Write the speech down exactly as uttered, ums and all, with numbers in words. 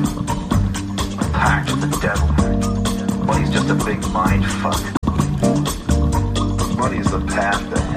pact with the devil. Well, he's just a big mind fuck.